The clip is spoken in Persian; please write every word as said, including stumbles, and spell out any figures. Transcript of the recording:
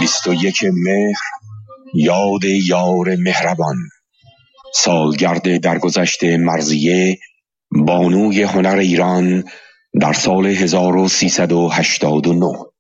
بیست و یک مهر، یاد یار مهربان. سالگرد درگذشت مرضیه، بانوی هنر ایران، در سال هزار و سیصد و هشتاد و نه.